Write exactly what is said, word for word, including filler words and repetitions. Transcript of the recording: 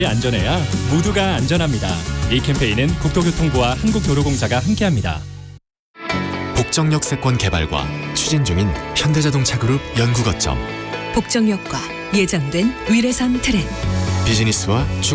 안전해야 모두가 안전합니다. 이 캠페인은 국토교통부와 한국도로공사가 함께합니다. 복정역세권 개발과 추진 중인 현대자동차그룹 연구거점. 복정역과 예정된 위례선 트램. 비즈니스와